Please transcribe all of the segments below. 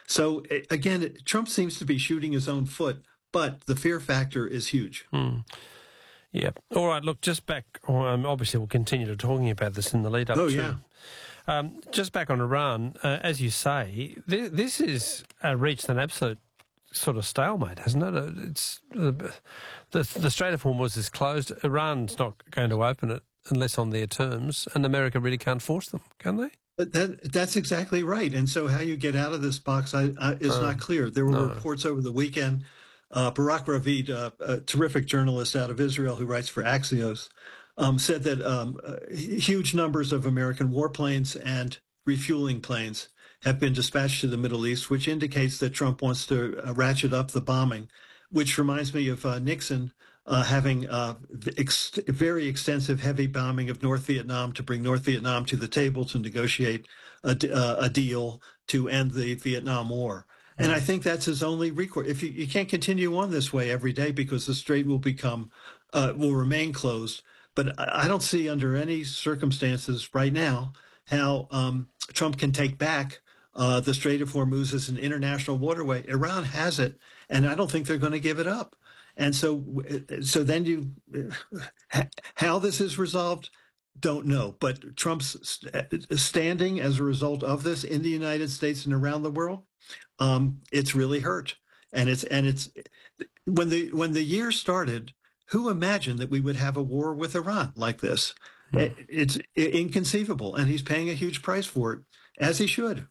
So again, Trump seems to be shooting his own foot, but the fear factor is huge. Yeah. All right. Look, just back. Obviously, we'll continue to talking about this in the lead up. Oh, to. yeah. Just back on Iran, as you say, this has reached an absolute sort of stalemate, hasn't it? It's the Strait of Hormuz is closed. Iran's not going to open it unless on their terms, and America really can't force them, can they? That's exactly right. And so how you get out of this box is not clear. There were reports over the weekend. Barak Ravid, a terrific journalist out of Israel who writes for Axios, said that huge numbers of American warplanes and refueling planes have been dispatched to the Middle East, which indicates that Trump wants to ratchet up the bombing, which reminds me of Nixon having very extensive heavy bombing of North Vietnam to bring North Vietnam to the table to negotiate a deal to end the Vietnam War. And I think that's his only recourse. If you can't continue on this way every day because the strait will remain closed. But I don't see under any circumstances right now how Trump can take back the Strait of Hormuz as an international waterway. Iran has it, and I don't think they're going to give it up. And so then how this is resolved, don't know. But Trump's standing as a result of this in the United States and around the world, it's really hurt. And it's when the year started, who imagined that we would have a war with Iran like this? It's inconceivable, and he's paying a huge price for it, as he should.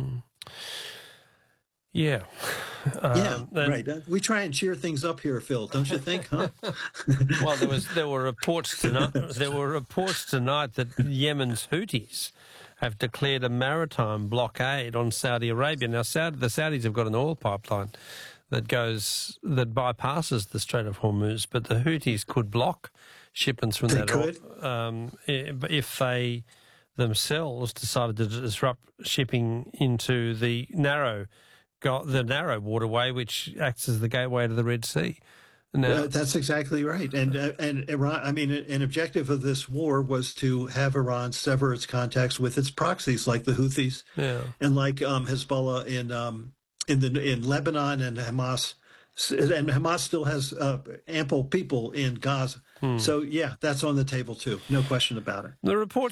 Yeah. Right. We try and cheer things up here, Phil, don't you think, huh? Well, there were reports tonight. There were reports tonight that Yemen's Houthis have declared a maritime blockade on Saudi Arabia. Now, the Saudis have got an oil pipeline that bypasses the Strait of Hormuz, but the Houthis could block shipments from that oil if they themselves decided to disrupt shipping into the narrow waterway, which acts as the gateway to the Red Sea. Now, that's exactly right. And Iran, I mean, an objective of this war was to have Iran sever its contacts with its proxies, like the Houthis, and like Hezbollah in Lebanon, and Hamas. And Hamas still has ample people in Gaza. So, yeah, that's on the table, too. No question about it. The reports